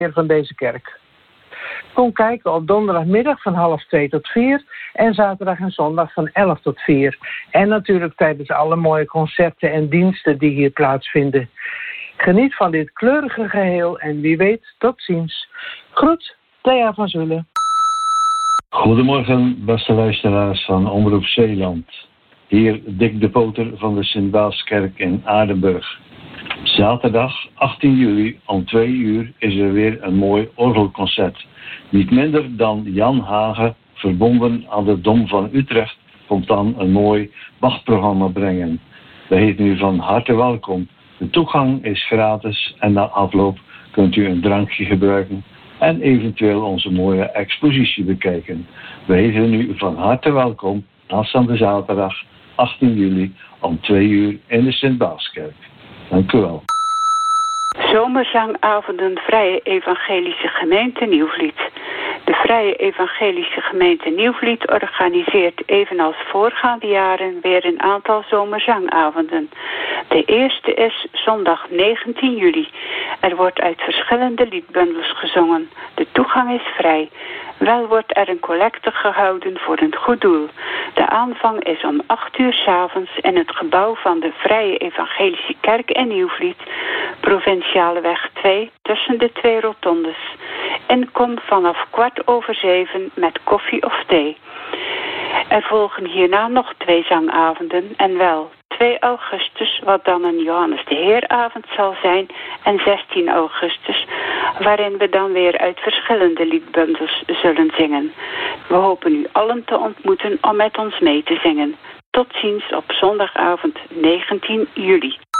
van deze kerk. Kom kijken op donderdagmiddag van 1:30 tot 4 en zaterdag en zondag van 11 tot 4. En natuurlijk tijdens alle mooie concerten en diensten die hier plaatsvinden. Geniet van dit kleurige geheel en wie weet, tot ziens. Groet, Thea van Zullen. Goedemorgen, beste luisteraars van Omroep Zeeland. Hier Dick de Poter van de Sint-Baaskerk in Aardenburg. Zaterdag 18 juli om 2 uur is er weer een mooi orgelconcert. Niet minder dan Jan Hagen, verbonden aan de Dom van Utrecht, komt dan een mooi Bach-programma brengen. We heten u van harte welkom. De toegang is gratis en na afloop kunt u een drankje gebruiken en eventueel onze mooie expositie bekijken. We heten u van harte welkom aanstaande zaterdag 18 juli om 2 uur in de Sint-Baaskerk. Dank u wel. Zomerzangavonden Vrije Evangelische Gemeente Nieuwvliet. De Vrije Evangelische Gemeente Nieuwvliet organiseert evenals voorgaande jaren weer een aantal zomerzangavonden. De eerste is zondag 19 juli. Er wordt uit verschillende liedbundels gezongen. De toegang is vrij. Wel wordt er een collecte gehouden voor een goed doel. De aanvang is om 8 uur 's avonds in het gebouw van de Vrije Evangelische Kerk in Nieuwvliet, Provinciale weg 2, tussen de 2 rotondes. Inkom vanaf 6:15 met koffie of thee. Er volgen hierna nog 2 zangavonden en wel 2 augustus, wat dan een Johannes de Heeravond zal zijn, en 16 augustus, waarin we dan weer uit verschillende liedbundels zullen zingen. We hopen u allen te ontmoeten om met ons mee te zingen. Tot ziens op zondagavond 19 juli.